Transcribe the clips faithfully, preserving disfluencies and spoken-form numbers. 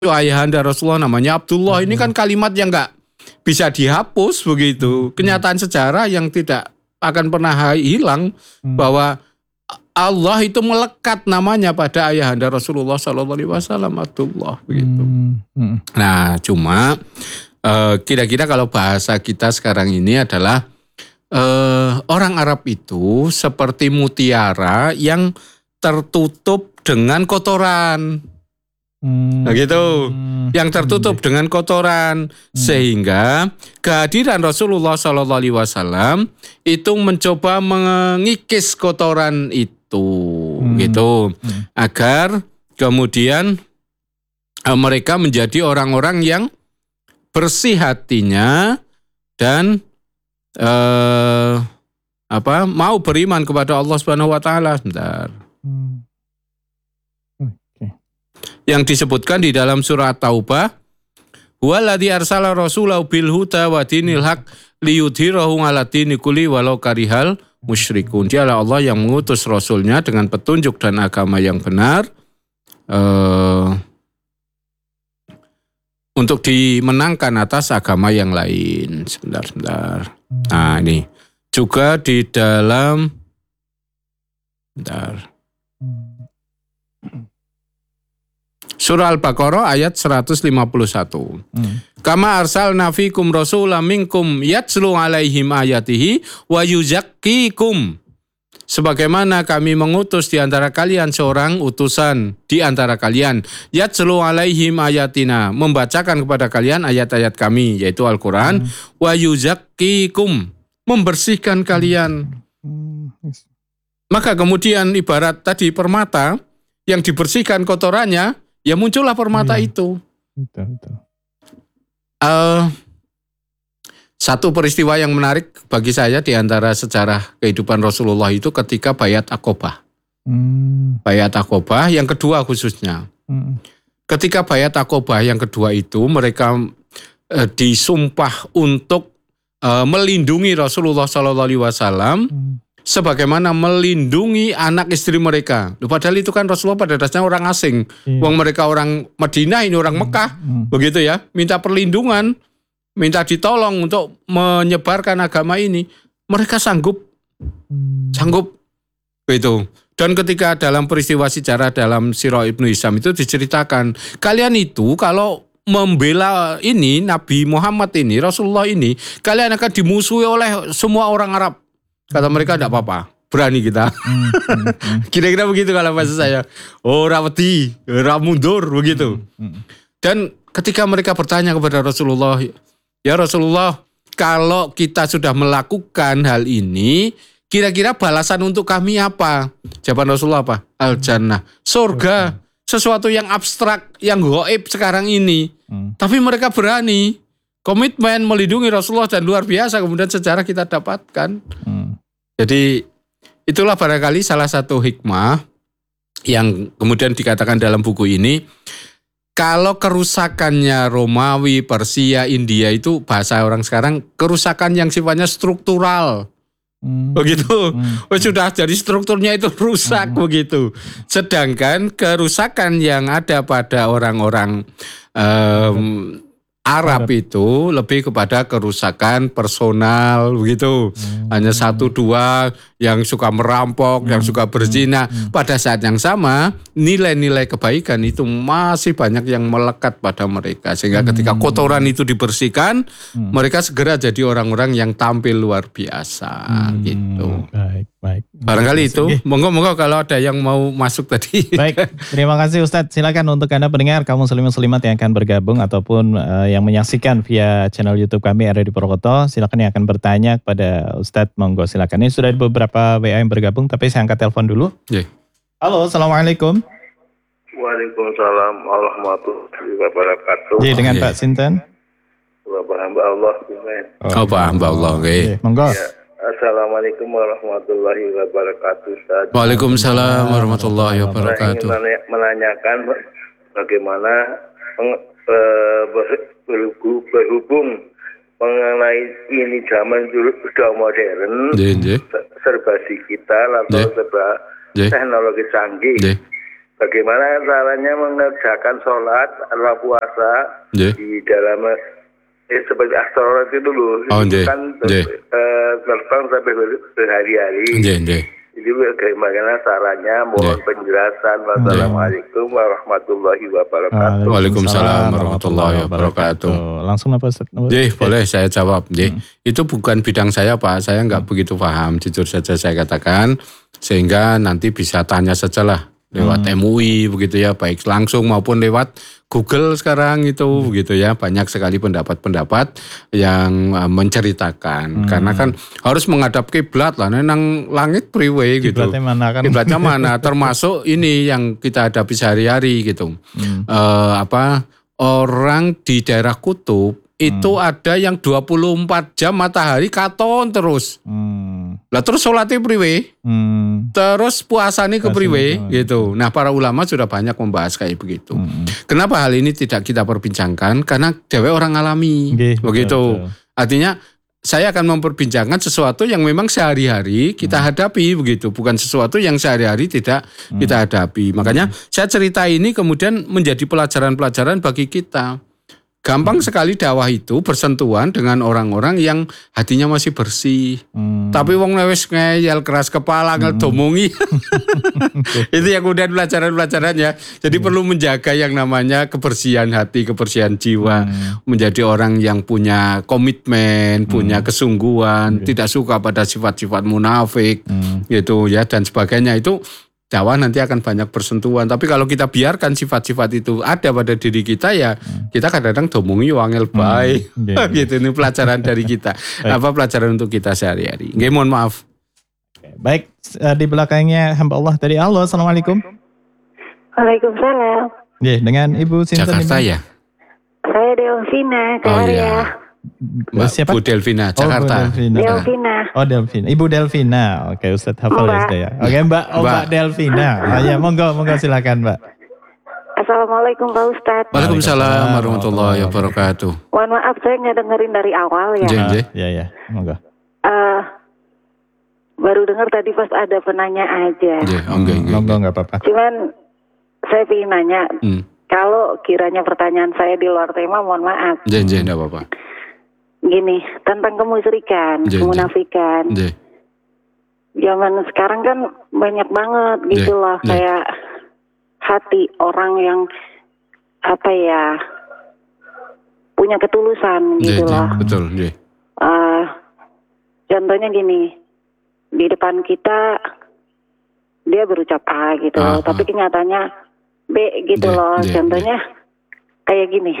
ayahanda Rasulullah namanya Abdullah. Ini kan kalimat yang nggak bisa dihapus begitu. Kenyataan sejarah yang tidak akan pernah hilang bahwa Allah itu melekat namanya pada ayahanda Rasulullah Shallallahu Alaihi Wasallam Abdullah begitu. Nah, cuma uh, kira-kira kalau bahasa kita sekarang ini adalah uh, orang Arab itu seperti mutiara yang tertutup dengan kotoran. Hmm. Nah gitu, hmm. yang tertutup hmm. dengan kotoran, hmm. sehingga kehadiran Rasulullah Shallallahu Alaihi Wasallam itu mencoba mengikis kotoran itu, hmm. gitu, hmm. agar kemudian uh, mereka menjadi orang-orang yang bersih hatinya dan uh, apa mau beriman kepada Allah Subhanahu Wa Taala. Bentar. Hmm. Yang disebutkan di dalam surah Taubah, huwaladzi arsala rasulahu bil huda wa dinil haq liyudhhirahu 'ala dini kulli walau karihal musyrikun. Dialah Allah yang mengutus rasulnya dengan petunjuk dan agama yang benar uh, untuk dimenangkan atas agama yang lain. Sebentar, sebentar. Nah, ini juga di dalam sebentar. Surah Al-Baqarah ayat seratus lima puluh satu. Hmm. Kama arsalna fikum rasulam minkum yatslu alaihim ayatihi wa yuzakkikum. Sebagaimana kami mengutus di antara kalian seorang utusan di antara kalian, yatslu alaihim ayatina, membacakan kepada kalian ayat-ayat kami yaitu Al-Qur'an, hmm. wa yuzakkikum, membersihkan kalian. Hmm. Maka kemudian ibarat tadi permata yang dibersihkan kotorannya, ya muncullah permata hmm. itu. Betul, betul. Uh, satu peristiwa yang menarik bagi saya di antara sejarah kehidupan Rasulullah itu ketika Bayat Aqobah. Hmm. Bayat Aqobah yang kedua khususnya. Hmm. Ketika Bayat Aqobah yang kedua itu mereka uh, disumpah untuk uh, melindungi Rasulullah Shallallahu Alaihi Wasallam. Hmm. Sebagaimana melindungi anak istri mereka. Padahal itu kan Rasulullah pada dasarnya orang asing. Iya. Wong mereka orang Madinah, ini orang Mekah. Hmm. Begitu ya. Minta perlindungan, minta ditolong untuk menyebarkan agama ini. Mereka sanggup. Hmm. Sanggup. Begitu. Dan ketika dalam peristiwa sejarah dalam Sirah Ibnu Hisham itu diceritakan. Kalian itu kalau membela ini, Nabi Muhammad ini, Rasulullah ini, kalian akan dimusuhi oleh semua orang Arab. Kata mereka tidak apa-apa, berani kita. Hmm, hmm, hmm. Kira-kira begitu kalau bahasa saya. Oh rawati, ramundur begitu. Hmm, hmm. Dan ketika mereka bertanya kepada Rasulullah, ya Rasulullah, kalau kita sudah melakukan hal ini, kira-kira balasan untuk kami apa? Jawaban Rasulullah apa? Al-Jannah, surga. Sesuatu yang abstrak, yang gaib sekarang ini. Hmm. Tapi mereka berani, komitmen melindungi Rasulullah dan luar biasa. Kemudian sejarah kita dapatkan. Hmm. Jadi itulah barangkali salah satu hikmah yang kemudian dikatakan dalam buku ini. Kalau kerusakannya Romawi, Persia, India itu bahasa orang sekarang kerusakan yang sifatnya struktural. Hmm. Begitu. Hmm. Oh, sudah jadi strukturnya itu rusak hmm. begitu. Sedangkan kerusakan yang ada pada orang-orang um, Arab itu lebih kepada kerusakan personal begitu. Hmm. Hanya satu dua yang suka merampok, hmm. yang suka berzina. Hmm. Pada saat yang sama, nilai-nilai kebaikan itu masih banyak yang melekat pada mereka. Sehingga ketika kotoran itu dibersihkan, hmm. mereka segera jadi orang-orang yang tampil luar biasa hmm. gitu. Baik, baik. Barangkali itu. Monggo-monggo kalau ada yang mau masuk tadi. Baik, terima kasih Ustadz. Silakan untuk Anda pendengar, kaum muslimin muslimat yang akan bergabung ataupun uh, yang menyaksikan via channel YouTube kami R R D Purwokerto, silakan yang akan bertanya kepada Ustadz, monggo silakan. Ini sudah ada beberapa W A yang bergabung, tapi saya angkat telepon dulu. Yeah. Halo, assalamualaikum. Waalaikumsalam warahmatullahi wabarakatuh. Jadi dengan yeah. Pak Sinten. Bapak hamba Allah. Oh, Pak hamba Allah. Oke. Okay. Monggo. Ya. Assalamualaikum warahmatullahi wabarakatuh. Ustaz. Waalaikumsalam warahmatullahi wabarakatuh. Saya ingin menanyakan bagaimana peng- berhubung mengenai ini zaman dulu sudah modern, yeah, yeah. serba digital atau yeah. serba yeah. teknologi canggih. Yeah. bagaimana caranya mengerjakan sholat atau puasa Nggih. di dalam eh, seperti astronot itu loh, Oh, itu nggih. kan Nggih. eh, terbang sampai ber- berhari-hari. Nggih, nggih. Jadi bagaimana caranya? Mohon Nggih. penjelasan. Wassalamualaikum warahmatullahi wabarakatuh. Waalaikumsalam warahmatullahi wabarakatuh. Langsung apa Ustaz? Nggih, boleh saya jawab. Nggih. Itu bukan bidang saya, Pak. Saya nggak begitu paham, jujur saja saya katakan. Sehingga nanti bisa tanya sajalah lewat M U I begitu ya, baik langsung maupun lewat Google sekarang itu begitu ya, banyak sekali pendapat-pendapat yang uh, menceritakan. Karena kan harus menghadap kiblat lah, nang langit priwe gitu. Kiblatnya mana kan? Kiblatnya mana? Termasuk ini yang kita hadapi sehari-hari gitu. Eh, apa orang di daerah kutub itu ada yang dua puluh empat jam matahari katon terus. Hmm. Lah terus sholatnya priwe, Hmm. terus puasanya ke priwe Puasanya, gitu. Nah para ulama sudah banyak membahas kayak begitu. Hmm. Kenapa hal ini tidak kita perbincangkan? Karena dewe orang alami, Nggih, betul, begitu. betul. Artinya saya akan memperbincangkan sesuatu yang memang sehari-hari kita hadapi begitu, bukan sesuatu yang sehari-hari tidak kita hadapi. Makanya saya cerita ini kemudian menjadi pelajaran-pelajaran bagi kita. Gampang sekali dakwah itu bersentuhan dengan orang-orang yang hatinya masih bersih. Hmm. Tapi wong wis ngeyel keras kepala ngedomongi. Itu yang kemudian pelajaran-pelajaran ya. Jadi perlu menjaga yang namanya kebersihan hati, kebersihan jiwa, menjadi orang yang punya komitmen, punya kesungguhan, tidak suka pada sifat-sifat munafik gitu ya dan sebagainya. Itu dakwah nanti akan banyak bersentuhan. Tapi kalau kita biarkan sifat-sifat itu ada pada diri kita ya, kita kadang-kadang domongi wangel bae. Hmm, iya, iya. Gitu, ini pelajaran dari kita. Apa pelajaran untuk kita sehari-hari. Nggih, mohon maaf. Baik, eh, di belakangnya hamba Allah tadi. Halo, Assalamualaikum. Waalaikumsalam. Nggih, dengan Ibu Sinten Jakarta ini? ya? Saya Delvina, Oh Korea. iya. Mbak Siapa? Bu Delvina, Oh, Bu Jakarta. Delvina. Delvina. Oh, Delvina. Ibu Delvina. Oke, Ustaz hafal ya Mbak. sudah ya. Oke, Mbak. Oh, Mbak. Mbak Delvina. Oh, ya, monggo, monggo silakan, Mbak. Assalamualaikum Pak Ustadz. Waalaikumsalam warahmatullahi wabarakatuh. Mohon maaf saya nggak dengerin dari awal ya. Nggih, nggih. Ya, ya, monggo. Eh, baru dengar tadi pas ada penanya aja. Nggih, oh, nggih, nggih. Monggo nggak apa-apa. Cuman saya ingin nanya, Hmm. kalau kiranya pertanyaan saya di luar tema, mohon maaf. Nggih, nggih, enggak apa-apa. Gini, tentang kemusyrikan, Nggih, kemunafikan. Nggih. Zaman sekarang kan banyak banget gitu Nggih, loh, nggih. kayak hati orang yang apa ya punya ketulusan Nggih, gitu nggih. loh. Betul, nggih. Eh, contohnya gini, di depan kita dia berucap A gitu, Ah, tapi ah. kenyataannya B gitu Nggih, loh. nggih, Contohnya kayak gini,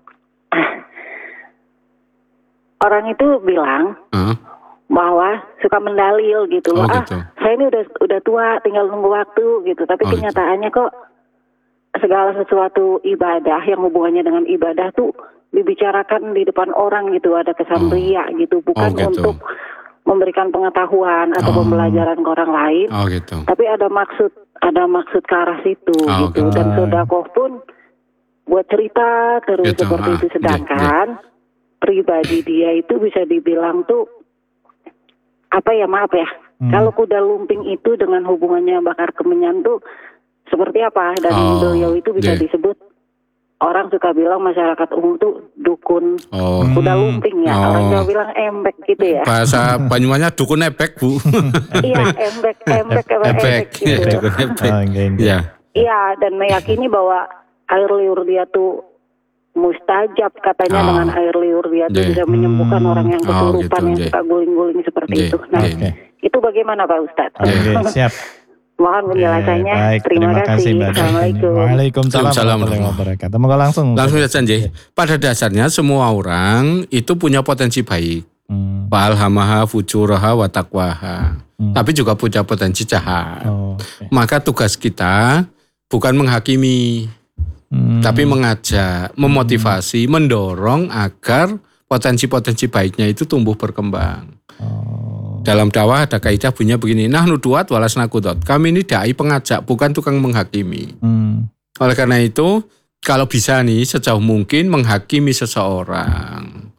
orang itu bilang Heeh. bahwa suka mendalil gitu Oh, loh. Ah, gitu. saya ini udah udah tua, tinggal nunggu waktu gitu. Tapi Oh, kenyataannya kok segala sesuatu ibadah yang hubungannya dengan ibadah tuh dibicarakan di depan orang gitu, ada kesan Oh. ria gitu, bukan Oh, gitu. untuk memberikan pengetahuan atau Oh. pembelajaran ke orang lain, Oh gitu. tapi ada maksud ada maksud ke arah situ Oh, gitu. gitu. Dan sodakoh pun buat cerita terus Gitu, seperti ah, itu, iya, sedangkan pribadi dia itu bisa dibilang tuh apa ya, maaf ya, Hmm. kalau kuda lumping itu dengan hubungannya bakar kemenyan tuh seperti apa, dan Oh, beliau itu bisa iya. disebut, orang suka bilang masyarakat umum tuh dukun Oh. kuda Hmm. lumping ya, Oh. orang Jawa bilang embek gitu ya. Bahasa Banyuwannya dukun ebek, Bu. Iya, embek, embek, apa Ebek. embek Ya, gitu. dukun ebek. Oh, nggih, nggih. Iya. Iya, dan meyakini bahwa air liur dia tuh mustajab katanya, Oh. dengan air liur dia tuh Iya. bisa menyembuhkan Hmm. orang yang Oh, kesurupan, gitu, yang iya. suka guling-guling seperti Iya, itu. Nah, iya. Oke. itu bagaimana Pak Ustadz? Oke, siap. Mohon penjelasannya. Oke, baik, terima, kasih. Mbak. Assalamualaikum. Waalaikumsalam Waalaikumsalam warahmatullahi wabarakatuh. Moga langsung. Langsung saja, Nggih. Pada dasarnya semua orang itu punya potensi baik. Hmm. Fa'alhamaha fujuraha wa taqwaha. Hmm. Tapi juga punya potensi jahat. Oh, oke. Maka tugas kita bukan menghakimi, Hmm. tapi mengajak, memotivasi, mendorong agar potensi-potensi baiknya itu tumbuh berkembang. Oh. Dalam dakwah ada kaidah bunyinya begini, nahnu duat walasna qudot. Kami ini dai pengajak, bukan tukang menghakimi. Hmm. Oleh karena itu, kalau bisa nih sejauh mungkin menghakimi seseorang,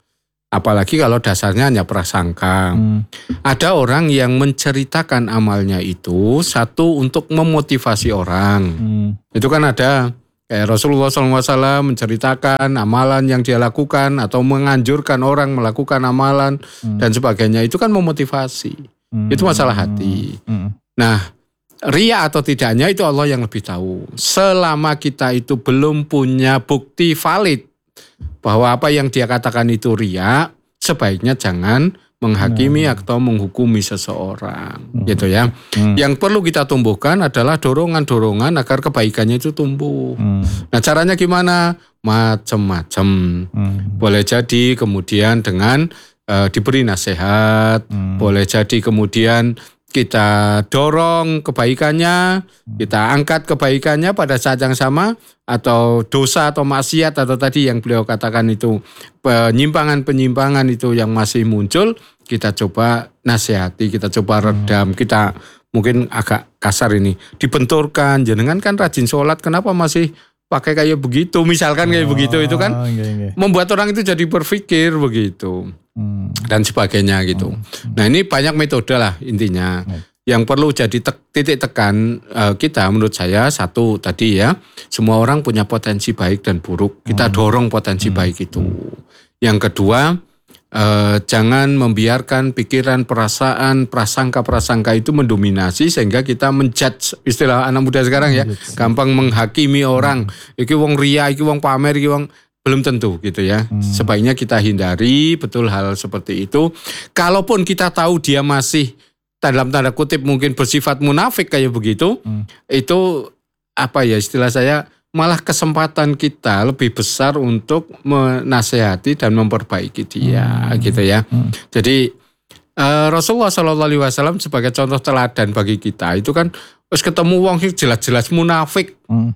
Apalagi kalau dasarnya hanya prasangka. Hmm. Ada orang yang menceritakan amalnya itu satu untuk memotivasi orang. Hmm. Itu kan ada kayak Rasulullah shallallahu alaihi wasallam menceritakan amalan yang dia lakukan atau menganjurkan orang melakukan amalan Hmm. dan sebagainya. Itu kan memotivasi. Hmm. Itu masalah hati. Hmm. Nah, ria atau tidaknya itu Allah yang lebih tahu. Selama kita itu belum punya bukti valid bahwa apa yang dia katakan itu ria, sebaiknya jangan menghakimi Nah. atau menghukumi seseorang, Hmm. gitu ya. Hmm. Yang perlu kita tumbuhkan adalah dorongan-dorongan agar kebaikannya itu tumbuh. Hmm. Nah, caranya gimana? Macam-macam. Hmm. Boleh jadi kemudian dengan eh, diberi nasihat, Hmm. boleh jadi kemudian kita dorong kebaikannya, kita angkat kebaikannya pada saat yang sama, atau dosa atau maksiat atau tadi yang beliau katakan itu penyimpangan-penyimpangan itu yang masih muncul, kita coba nasihati, kita coba redam, kita mungkin agak kasar ini, dibenturkan, jenengan kan rajin sholat, kenapa masih pakai kayak begitu, misalkan kayak Oh, begitu, itu kan iya, iya. membuat orang itu jadi berpikir begitu. Hmm. Dan sebagainya gitu. Nah, ini banyak metode lah intinya. Hmm. Yang perlu jadi tek- titik tekan uh, kita menurut saya satu tadi ya, semua orang punya potensi baik dan buruk. Kita Hmm. dorong potensi Hmm. baik itu. Yang kedua, uh, jangan membiarkan pikiran, perasaan, prasangka-prasangka itu mendominasi sehingga kita menjudge, istilah anak muda sekarang ya, gampang menghakimi orang. Iki wong ria, iki wong pamer, iki wong belum tentu gitu ya. Hmm. Sebaiknya kita hindari betul hal seperti itu. Kalaupun kita tahu dia masih dalam tanda kutip mungkin bersifat munafik kayak begitu, Hmm. itu apa ya istilah saya, malah kesempatan kita lebih besar untuk menasehati dan memperbaiki dia Hmm. gitu ya. Hmm. Jadi eh, Rasulullah shallallahu alaihi wasallam sebagai contoh teladan bagi kita itu kan terus ketemu wong sing jelas-jelas munafik. Hmm.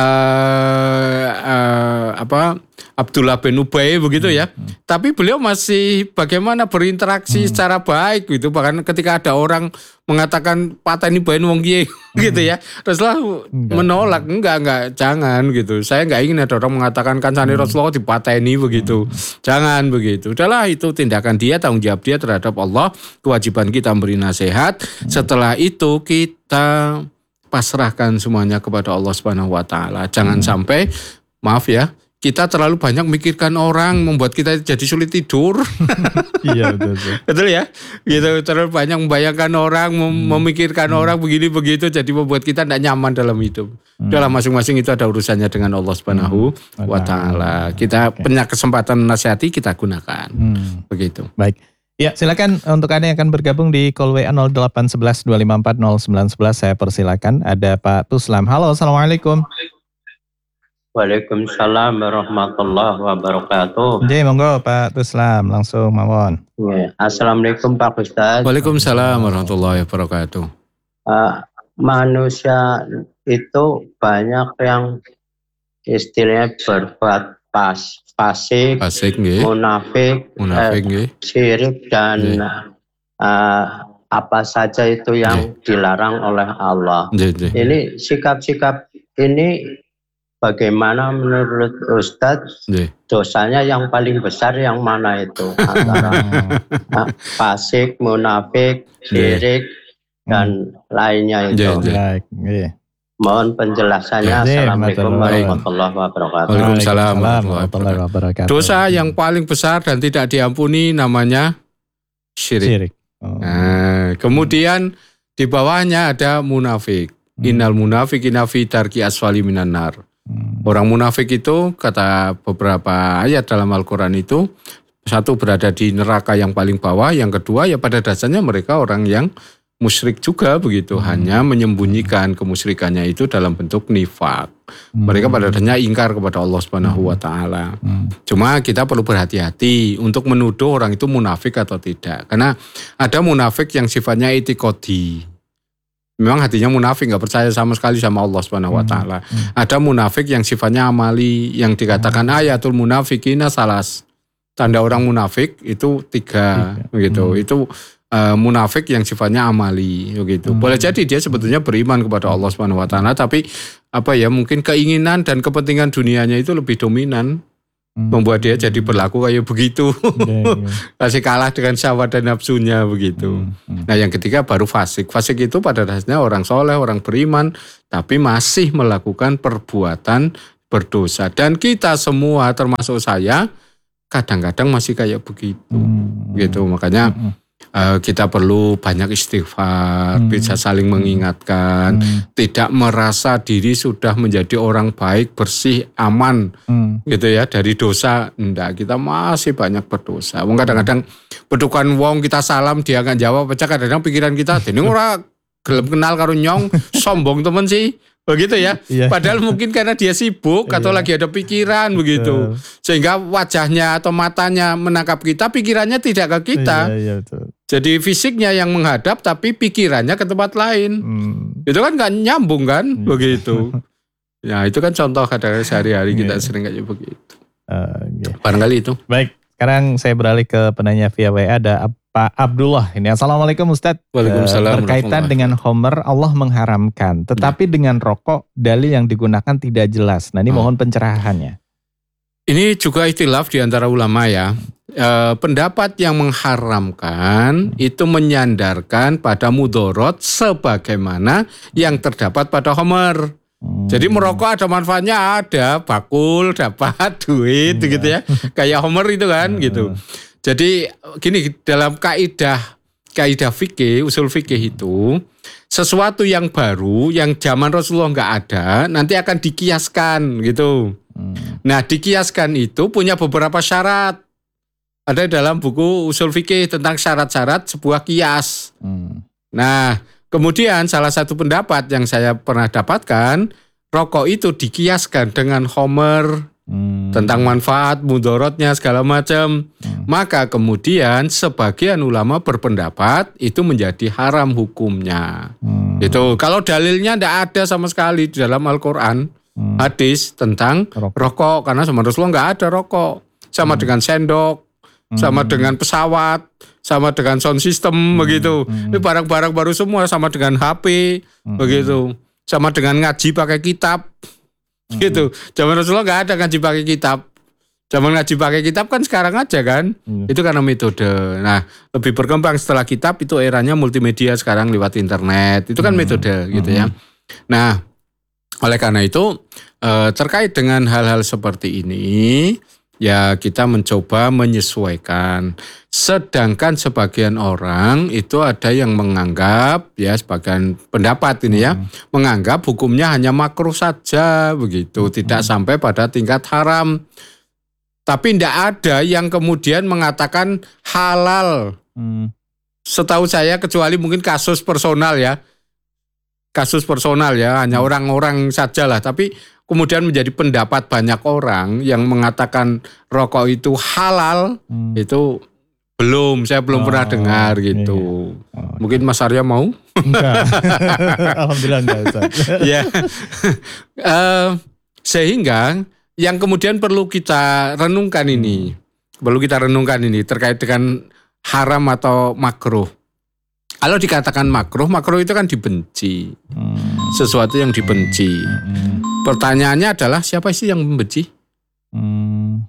Uh, uh, apa Abdullah bin Ubay begitu ya. Hmm. Tapi beliau masih bagaimana berinteraksi Hmm. secara baik gitu. Bahkan ketika ada orang mengatakan pateni bae wong kiye gitu ya. Rasulullah Enggak. menolak, enggak enggak jangan gitu. Saya enggak ingin ada orang mengatakan kancane Rasulullah dipateni begitu. Jangan begitu. Udahlah, itu tindakan dia, tanggung jawab dia terhadap Allah. Kewajiban kita memberi nasihat. Setelah itu kita pasrahkan semuanya kepada Allah Subhanahu wa taala. Jangan Hmm. sampai maaf ya, kita terlalu banyak memikirkan orang membuat kita jadi sulit tidur. Iya betul. betul. Betul ya? Gitu, terlalu banyak membayangkan orang, mem- memikirkan orang begini begitu jadi membuat kita tidak nyaman dalam hidup. Hmm. Dalam masing-masing itu ada urusannya dengan Allah Subhanahu wa taala. Kita Oke. punya kesempatan menasihati, kita gunakan. Hmm. Begitu. Baik. Ya, silakan untuk Anda yang akan bergabung di call W A nol delapan satu satu dua lima empat nol sembilan satu satu, saya persilakan. Ada Pak Tuslam. Halo, Assalamualaikum. Waalaikumsalam warahmatullahi wabarakatuh. Jadi monggo Pak Tuslam, langsung mawon. Ya, Assalamualaikum Pak Ustadz. Waalaikumsalam warahmatullahi wabarakatuh. Uh, manusia itu banyak yang istilahnya berbuat pas, fasik, Asik nggih. munafik, Munafik eh, nggih. syirik dan Nggih. uh, apa saja itu yang dilarang oleh Allah. Nggih, nggih. Ini sikap-sikap ini bagaimana menurut Ustadz? Nggih. Dosanya yang paling besar yang mana itu? Antara uh, fasik, munafik, syirik, dan lainnya itu. Nggih, nggih. Baik, nggih. Mohon penjelasannya. Ya, Assalamualaikum baik. warahmatullahi wabarakatuh. Waalaikumsalam warahmatullahi wabarakatuh. Dosa yang paling besar dan tidak diampuni namanya syirik. Syirik. Oh. Nah, kemudian di bawahnya ada munafik. Hmm. Innal munafiqina fi darki asfali minan nar. Hmm. Orang munafik itu kata beberapa ayat dalam Al-Qur'an itu satu berada di neraka yang paling bawah, yang kedua ya pada dasarnya mereka orang yang musyrik juga begitu, Hmm. hanya menyembunyikan kemusyrikannya itu dalam bentuk nifak. Hmm. Mereka pada dasarnya ingkar kepada Allah Subhanahu wa taala. Hmm. Cuma kita perlu berhati-hati untuk menuduh orang itu munafik atau tidak. Karena ada munafik yang sifatnya itikodi. Memang hatinya munafik, nggak percaya sama sekali sama Allah Subhanahu wa taala. Ada munafik yang sifatnya amali, yang dikatakan ayatul munafikina salas. Tanda orang munafik itu tiga, Tiga. begitu. Hmm. Itu uh, munafik yang sifatnya amali, begitu. Hmm. Boleh jadi dia sebetulnya beriman kepada Allah Subhanahu wa taala, tapi apa ya, mungkin keinginan dan kepentingan dunianya itu lebih dominan. membuat dia jadi berlaku kayak begitu. Ya, ya. Masih kalah dengan syahwat dan nafsunya begitu. Hmm, hmm. Nah yang ketiga baru fasik. Fasik itu pada dasarnya orang soleh, orang beriman, tapi masih melakukan perbuatan berdosa. Dan kita semua termasuk saya kadang-kadang masih kayak begitu. Hmm. Gitu. Makanya Hmm. Uh, kita perlu banyak istighfar, Hmm. bisa saling mengingatkan, Hmm. tidak merasa diri sudah menjadi orang baik, bersih, aman, Hmm. gitu ya, dari dosa. Enggak, kita masih banyak berdosa. Wong kadang-kadang bedukan wong kita salam dia akan jawab, pecah kadang-kadang pikiran kita, ini ora gelem kenal karo nyong, sombong temen sih. Begitu ya. Iya. Padahal mungkin karena dia sibuk atau Iya. lagi ada pikiran begitu. Sehingga wajahnya atau matanya menangkap kita, pikirannya tidak ke kita. Iya, iya, betul. Jadi fisiknya yang menghadap tapi pikirannya ke tempat lain. Hmm. Itu kan gak nyambung kan Iya. begitu. Ya itu kan contoh kadang-kadang sehari-hari kita Iya. sering kayak begitu. Uh, iya. Barangkali itu. Baik, sekarang saya beralih ke penanya via W A, ada Pak Abdullah ini. Assalamualaikum Ustadz. Waalaikumsalam. Eh, berkaitan dengan Homer, Allah mengharamkan. Tetapi dengan rokok, dalil yang digunakan tidak jelas. Nah ini Oh. mohon pencerahannya. Ini juga ikhtilaf di antara ulama ya. E, pendapat yang mengharamkan itu menyandarkan pada mudorot sebagaimana yang terdapat pada Homer. Hmm. Jadi merokok ada manfaatnya, ada bakul, dapat duit Iya. gitu ya. Kayak Homer itu kan gitu. Jadi gini, dalam kaidah kaidah fikih, usul fikih itu sesuatu yang baru yang zaman Rasulullah nggak ada nanti akan dikiaskan gitu. Hmm. Nah, dikiaskan itu punya beberapa syarat. Ada dalam buku usul fikih tentang syarat-syarat sebuah kias. Hmm. Nah, kemudian salah satu pendapat yang saya pernah dapatkan, rokok itu dikiaskan dengan Homer Hmm. tentang manfaat, mudorotnya segala macam. Hmm. Maka kemudian sebagian ulama berpendapat itu menjadi haram hukumnya. Hmm. Itu kalau dalilnya tidak ada sama sekali di dalam Al-Quran, Hmm. hadis tentang Rokok. rokok, karena sama Rasulullah nggak ada rokok. Sama dengan sendok, sama Hmm. dengan pesawat, sama dengan sound system begitu. Hmm. Ini barang-barang baru semua, sama dengan H P Hmm. begitu. Sama dengan ngaji pakai kitab. Gitu. Zaman Rasulullah nggak ada ngaji pakai kitab. Zaman ngaji pakai kitab kan sekarang aja kan. Hmm. Itu karena metode. Nah, lebih berkembang setelah kitab itu eranya multimedia sekarang lewat internet. Itu kan Hmm. metode gitu ya. Nah, oleh karena itu eh, terkait dengan hal-hal seperti ini, ya kita mencoba menyesuaikan. Sedangkan sebagian orang itu ada yang menganggap, ya sebagian pendapat ini ya, menganggap hukumnya hanya makruh saja begitu, tidak sampai pada tingkat haram. Tapi tidak ada yang kemudian mengatakan halal. Hmm. Setahu saya kecuali mungkin kasus personal ya. Kasus personal ya, hanya orang-orang saja lah. Tapi kemudian menjadi pendapat banyak orang yang mengatakan rokok itu halal, Hmm. itu belum, saya belum Oh, pernah dengar iya. gitu. Oh, Mungkin Mas Arya mau? enggak. Alhamdulillah enggak Ustaz. Ya. Eh, sehingga yang kemudian perlu kita renungkan ini, perlu kita renungkan ini terkait dengan haram atau makruh. Kalau dikatakan makruh, makruh itu kan dibenci. Hmm. Sesuatu yang dibenci. Hmm. Pertanyaannya adalah siapa sih yang membenci? Hmm.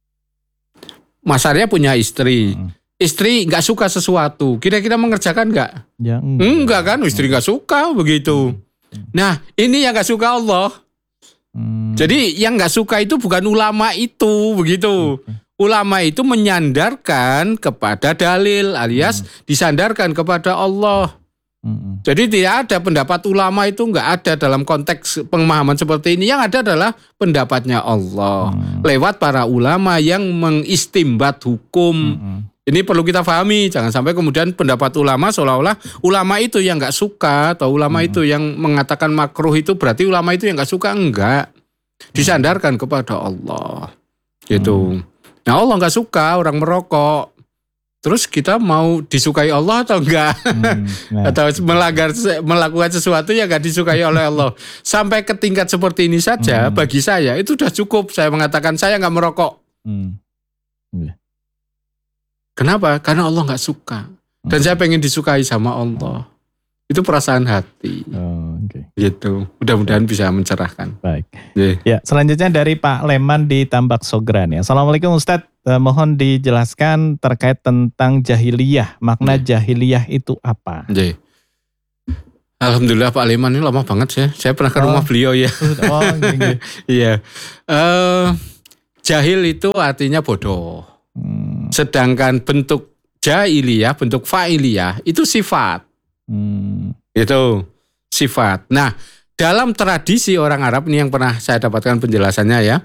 Mas Arya punya istri. Hmm. Istri nggak suka sesuatu, kira-kira mengerjakan nggak? Ya, enggak. Enggak kan, istri nggak suka begitu. Nah, ini yang nggak suka Allah. Hmm. Jadi yang nggak suka itu bukan ulama itu begitu. Ulama itu menyandarkan kepada dalil alias disandarkan kepada Allah. Hmm. Jadi tidak ada pendapat ulama itu nggak ada dalam konteks pemahaman seperti ini. Yang ada adalah pendapatnya Allah Hmm. lewat para ulama yang mengistimbat hukum. Hmm. Ini perlu kita pahami, jangan sampai kemudian pendapat ulama seolah-olah ulama itu yang nggak suka atau ulama Hmm. itu yang mengatakan makruh itu berarti ulama itu yang nggak suka, enggak. Disandarkan kepada Allah, gitu. Nah Allah nggak suka orang merokok, terus kita mau disukai Allah atau enggak? Hmm. Nah. Atau melanggar melakukan sesuatu yang nggak disukai oleh Allah. Sampai ke tingkat seperti ini saja, Hmm. bagi saya itu sudah cukup. Saya mengatakan saya nggak merokok. Hmm. Iya. Kenapa? Karena Allah nggak suka. Dan saya pengen disukai sama Allah. Itu perasaan hati. Oh, okay. Gitu. Mudah-mudahan bisa mencerahkan. Baik. Yeah. Ya, selanjutnya dari Pak Leman di Tambak Sogran ya. Assalamualaikum Ustadz. Eh, mohon dijelaskan terkait tentang jahiliyah. Makna yeah. jahiliyah itu apa? Yeah. Alhamdulillah Pak Leman ini lama banget ya. Saya pernah ke oh. rumah beliau ya. Oh, gitu. Iya. uh, jahil itu artinya bodoh. Hmm. Sedangkan bentuk jahiliyah, bentuk fa'iliyah itu sifat. Hmm. Itu sifat. Nah, dalam tradisi orang Arab ini yang pernah saya dapatkan penjelasannya ya.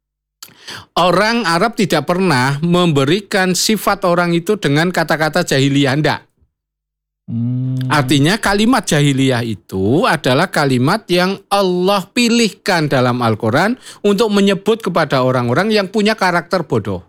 Orang Arab tidak pernah memberikan sifat orang itu dengan kata-kata jahiliyah, enggak. Hmm. Artinya kalimat jahiliyah itu adalah kalimat yang Allah pilihkan dalam Al-Quran untuk menyebut kepada orang-orang yang punya karakter bodoh.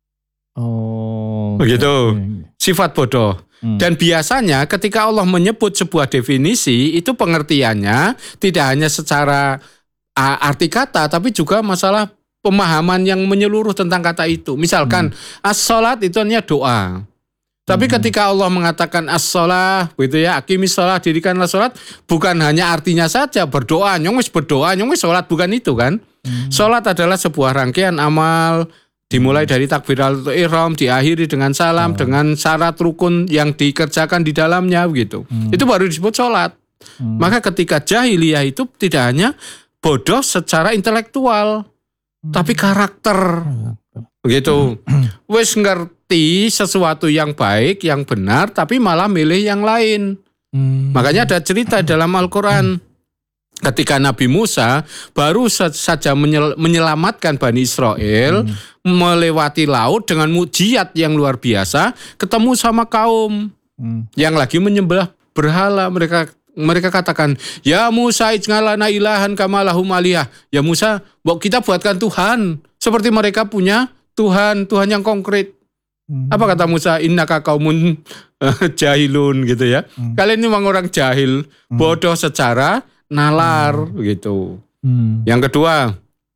Oh, begitu. Sifat bodoh. Hmm. Dan biasanya ketika Allah menyebut sebuah definisi, itu pengertiannya tidak hanya secara arti kata, tapi juga masalah pemahaman yang menyeluruh tentang kata itu. Misalkan hmm. as-sholat itu hanya doa. Tapi hmm. ketika Allah mengatakan as-sholah, begitu ya, aqimis sholah, dirikanlah sholat, bukan hanya artinya saja berdoa, nyong wis berdoa, nyong wis sholat, bukan itu kan. Hmm. Sholat adalah sebuah rangkaian amal, dimulai dari takbiratul ihram, diakhiri dengan salam, oh. dengan syarat rukun yang dikerjakan di dalamnya begitu. Hmm. Itu baru disebut sholat. Hmm. Maka ketika jahiliyah itu tidak hanya bodoh secara intelektual, hmm. tapi karakter. Begitu. Hmm. Wes ngerti sesuatu yang baik, yang benar, tapi malah milih yang lain. Hmm. Makanya ada cerita dalam Al-Quran. Hmm. Ketika Nabi Musa baru saja menyelamatkan Bani Israel, hmm. melewati laut dengan mukjizat yang luar biasa, ketemu sama kaum hmm. yang lagi menyembah berhala. Mereka mereka katakan, ya Musa ij'al lana ilahan kama lahum alihah. Ya Musa, kita buatkan Tuhan seperti mereka punya Tuhan, Tuhan yang konkret. Hmm. Apa kata Musa? Innaka qaumun jahilun gitu ya. Hmm. Kalian ini memang orang jahil, bodoh secara nalar hmm. begitu. Hmm. Yang kedua,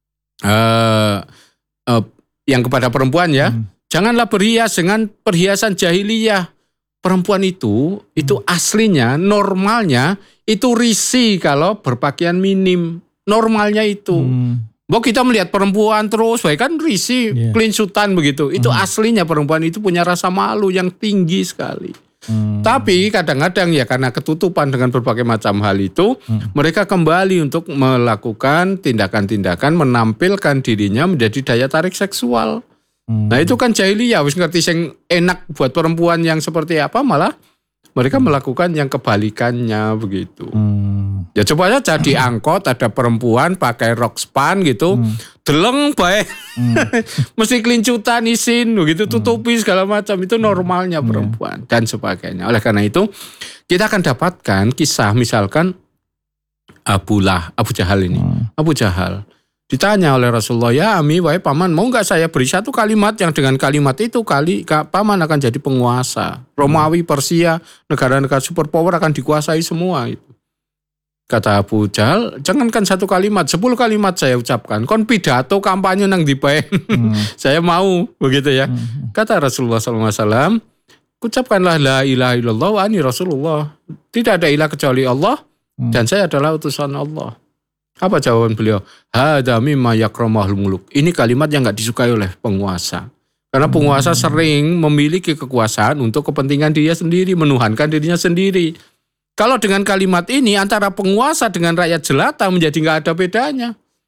uh, uh, yang kepada perempuan ya, hmm. janganlah berhias dengan perhiasan jahiliyah. Perempuan itu, itu hmm. aslinya, normalnya itu risih kalau berpakaian minim. Normalnya itu. Hmm. Bahwa kita melihat perempuan terus, baik kan risih, yeah. klinsutan begitu. Itu hmm. aslinya perempuan itu punya rasa malu yang tinggi sekali. Hmm. Tapi kadang-kadang ya karena ketutupan dengan berbagai macam hal itu, hmm. mereka kembali untuk melakukan tindakan-tindakan menampilkan dirinya menjadi daya tarik seksual. Hmm. Nah itu kan jahiliyah, wis ngerti sing enak buat perempuan yang seperti apa, malah mereka hmm. melakukan yang kebalikannya begitu. Hmm. Ya coba saja diangkot ada perempuan pakai rok span gitu, hmm. deleng baik, hmm. mesti kelincutan isin begitu, tutupi segala macam, itu normalnya perempuan hmm. dan sebagainya. Oleh karena itu kita akan dapatkan kisah misalkan Abu Lah, Abu Jahal ini, hmm. Abu Jahal ditanya oleh Rasulullah, ya Ami, wahai paman, mau nggak saya beri satu kalimat yang dengan kalimat itu kali paman akan jadi penguasa. Romawi, Persia, negara-negara superpower akan dikuasai semua itu. Kata Abu Jahal, jangankan satu kalimat, sepuluh kalimat saya ucapkan. Kon pidato kampanye nang dibaen. Hmm. Saya mau, begitu ya. Hmm. Kata Rasulullah shallallahu alaihi wasallam, ucapkanlah la ilaha illallah wa ani Rasulullah. Tidak ada ilah kecuali Allah, hmm. dan saya adalah utusan Allah. Apa jawaban beliau? Hadza mimma yakramahul muluk. Ini kalimat yang enggak disukai oleh penguasa. Karena penguasa hmm. sering memiliki kekuasaan untuk kepentingan dirinya sendiri, menuhankan dirinya sendiri. Kalau dengan kalimat ini antara penguasa dengan rakyat jelata menjadi enggak ada bedanya.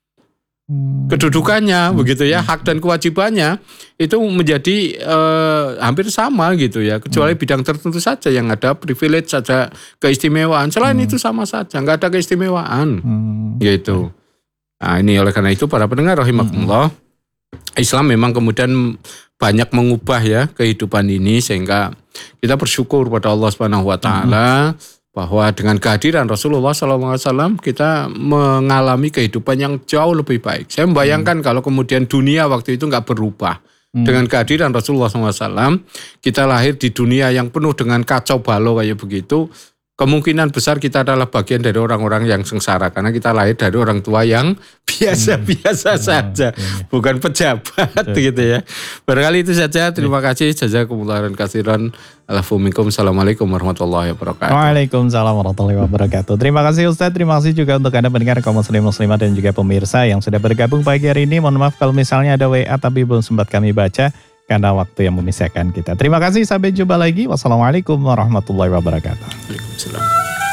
Hmm. Kedudukannya hmm. begitu ya, hak dan kewajibannya itu menjadi eh, hampir sama gitu ya, kecuali hmm. bidang tertentu saja yang ada privilege saja, keistimewaan. Selain hmm. itu sama saja, nggak ada keistimewaan hmm. gitu. Nah ini oleh karena itu para pendengar rahimakumullah, hmm. Islam memang kemudian banyak mengubah ya kehidupan ini, sehingga kita bersyukur pada Allah Subhanahu Wa Taala. Hmm. Bahwa dengan kehadiran Rasulullah shallallahu alaihi wasallam kita mengalami kehidupan yang jauh lebih baik. Saya membayangkan hmm. kalau kemudian dunia waktu itu nggak berubah. Hmm. Dengan kehadiran Rasulullah shallallahu alaihi wasallam, kita lahir di dunia yang penuh dengan kacau balau kayak begitu. kemungkinan besar kita adalah bagian dari orang-orang yang sengsara karena kita lahir dari orang tua yang biasa-biasa hmm. saja, hmm. bukan pejabat hmm. gitu ya. Barangkali itu saja. Terima hmm. kasih. Jazakumullah khairan. Alhamdulillah. Assalamualaikum warahmatullahi wabarakatuh. Waalaikumsalam warahmatullahi wabarakatuh. Terima kasih Ustadz. Terima kasih juga untuk Anda pendengar kaum muslim muslimat dan juga pemirsa yang sudah bergabung pagi hari ini. Mohon maaf kalau misalnya ada W A tapi belum sempat kami baca karena waktu yang memisahkan kita. Terima kasih, sampai jumpa lagi. Wassalamualaikum warahmatullahi wabarakatuh. Waalaikumsalam.